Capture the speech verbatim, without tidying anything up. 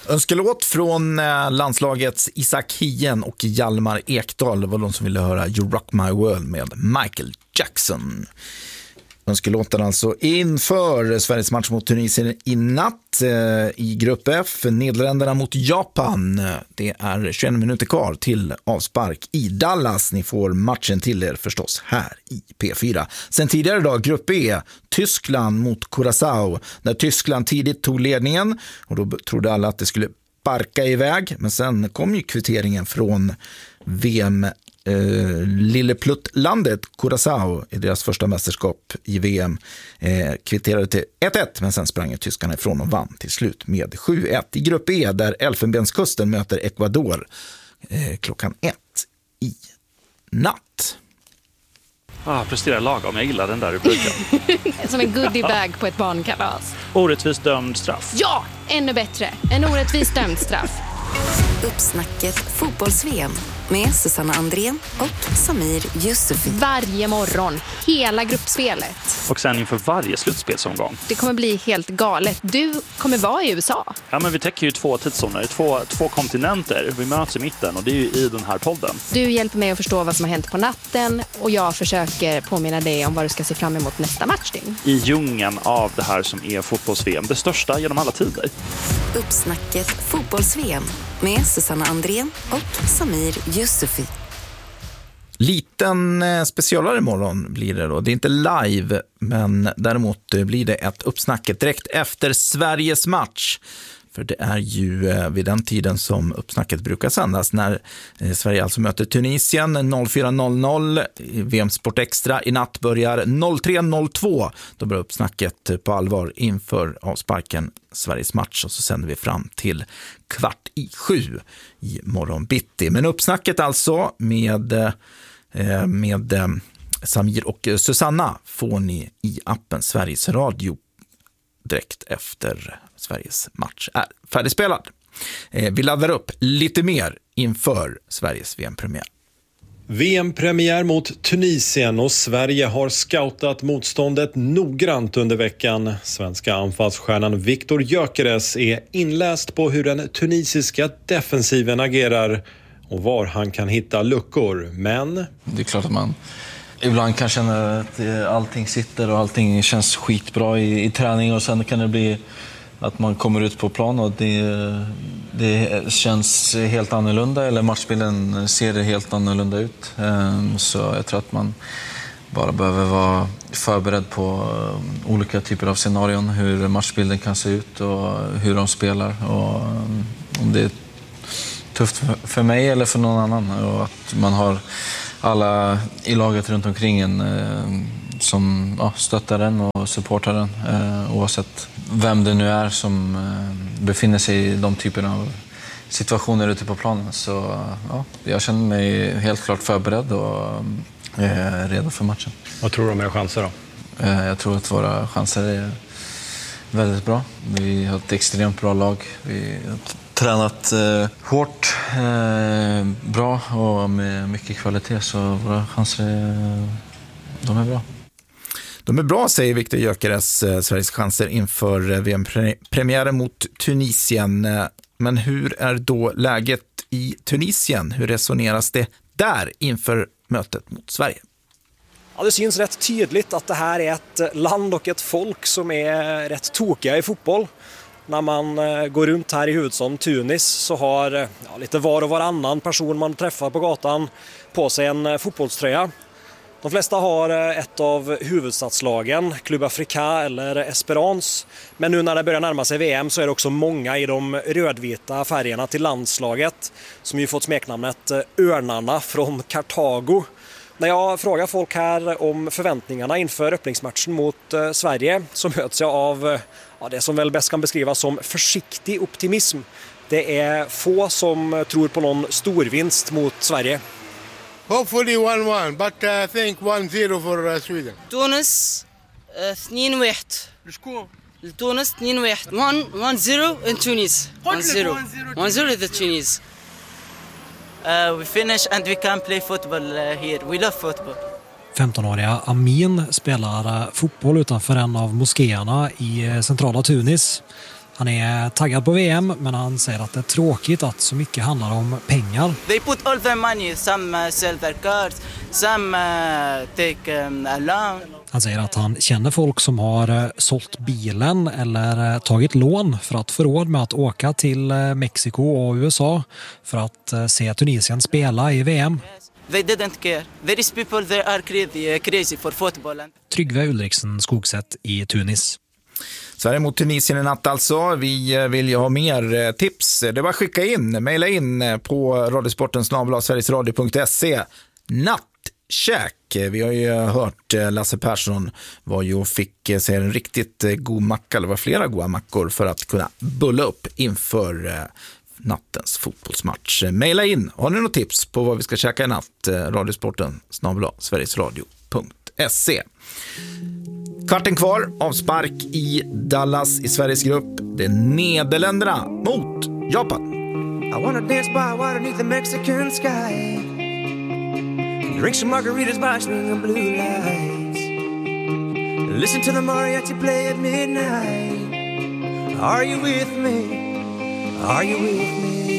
Önskelåt från landslagets Isak Hien och Hjalmar Ekdal var de som ville höra You Rock My World med Michael Jackson. Önskelåten alltså inför Sveriges match mot Tunisien i natt eh, i grupp F. Nederländerna mot Japan. Det är tjugoett minuter kvar till avspark i Dallas. Ni får matchen till er förstås här i P fyra. Sen tidigare idag grupp E. Tyskland mot Curaçao. När Tyskland tidigt tog ledningen och då trodde alla att det skulle barka iväg. Men sen kom ju kvitteringen från V M Uh, Lillepluttlandet Curaçao i deras första mästerskap i V M eh, kvitterade till ett ett, men sen sprang tyskarna ifrån och vann till slut med sju ett i grupp E, där Elfenbenskusten möter Ecuador eh, klockan ett i natt. Ah, presterar lagom, jag gillar den där rubriken. Som en goodiebag på ett barnkalas. Orättvist dömd straff. Ja, ännu bättre. En orättvist dömd straff. Uppsnacket fotbolls-V M med Susanna Andrén och Samir Yusufi. Varje morgon, hela gruppspelet. Och sen inför varje slutspelsomgång. Det kommer bli helt galet. Du kommer vara i U S A. Ja, men vi täcker ju två tidszoner, två, två kontinenter. Vi möts i mitten och det är ju i den här podden. Du hjälper mig att förstå vad som har hänt på natten och jag försöker påminna dig om vad du ska se fram emot nästa matchning. I djungeln av det här som är fotbolls-V M, det största genom alla tider. Uppsnacket fotbolls-V M med Susanna Andrén och Samir Yusufi. Liten specialare imorgon blir det då. Det är inte live, men däremot blir det ett uppsnacket direkt efter Sveriges match. För det är ju vid den tiden som uppsnacket brukar sändas, när Sverige alltså möter Tunisien noll fyra noll noll. V M Sport Extra i natt börjar noll tre noll två. Då börjar uppsnacket på allvar inför avsparken Sveriges match, och så sänder vi fram till kvart i sju i morgon bitti. Men uppsnacket alltså med, med Samir och Susanna får ni i appen Sveriges Radio direkt efter Sveriges match är färdigspelad. Eh, vi laddar upp lite mer inför Sveriges V M-premiär. V M-premiär mot Tunisien, och Sverige har scoutat motståndet noggrant under veckan. Svenska anfallsstjärnan Viktor Gyökeres är inläst på hur den tunisiska defensiven agerar och var han kan hitta luckor. Men det är klart att man ibland kan känna att allting sitter och allting känns skitbra i, i träning, och sen kan det bli att man kommer ut på plan och det, det känns helt annorlunda, eller matchbilden ser helt annorlunda ut. Så jag tror att man bara behöver vara förberedd på olika typer av scenarion, hur matchbilden kan se ut och hur de spelar, och om det är tufft för mig eller för någon annan, och att man har alla i laget runt omkring en som ja, stöttar den och supportar den, eh, oavsett vem det nu är som eh, befinner sig i de typerna av situationer ute på planen. Så ja, jag känner mig helt klart förberedd och eh, redo för matchen. Vad tror du om era chanser då? Eh, jag tror att våra chanser är väldigt bra. Vi har ett extremt bra lag. Vi har tränat eh, hårt, eh, bra och med mycket kvalitet, så våra chanser är, de är bra. De är bra, säger Viktor Gyökeres, Sveriges chanser inför V M-premiären mot Tunisien. Men hur är då läget i Tunisien? Hur resoneras det där inför mötet mot Sverige? Ja, det syns rätt tydligt att det här är ett land och ett folk som är rätt tokiga i fotboll. När man går runt här i huvudstaden Tunis så har ja, lite var och varannan person man träffar på gatan på sig en fotbollströja. De flesta har ett av huvudstadslagen, Club Africa eller Esperance. Men nu när det börjar närma sig V M så är det också många i de rödvita färgerna till landslaget, som ju fått smeknamnet Örnarna från Kartago. När jag frågar folk här om förväntningarna inför öppningsmatchen mot Sverige så möts jag av ja, det som väl bäst kan beskrivas som försiktig optimism. Det är få som tror på någon storvinst mot Sverige. Hopefully one one, but I think one zero for uh, Sweden. تونس اثنين واحد. لشكون؟ لتونس اثنين واحد. one one zero in Tunis. one zero. one zero to Tunis. Uh, we finish and we can play football uh, here. We love football. femtonåriga Amin spelar fotboll utanför en av moskéerna i centrala Tunis. Han är taggad på V M, men han säger att det är tråkigt att så mycket handlar om pengar. They put all their money, some uh, sell their cars, some uh, take um, a loan. Han säger att han känner folk som har uh, sålt bilen eller uh, tagit lån för att få råd med att åka till uh, Mexiko och U S A för att uh, se Tunisien spela i V M. They didn't care. There is people that are crazy, uh, crazy for football. Trygve Ulriksen, Skogsätt i Tunis. Sverige mot Tunisien i natt alltså. Vi vill ju ha mer tips. Det var skicka in, mejla in på radiosporten snabel-a sverigesradio punkt se. Nattkäk. Vi har ju hört Lasse Persson var ju och fick sig en riktigt god macka, eller var flera goda mackor för att kunna bulla upp inför nattens fotbollsmatch. Mejla in. Har ni något tips på vad vi ska käka i natt? Radiosporten snabel-a sverigesradio punkt se. Kvarten kvar, avspark i Dallas i Sveriges grupp. Det är Nederländerna mot Japan. I wanna dance by water beneath the Mexican sky. Drink some margaritas by swinging blue lights. Listen to the mariachi play at midnight. Are you with me? Are you with me?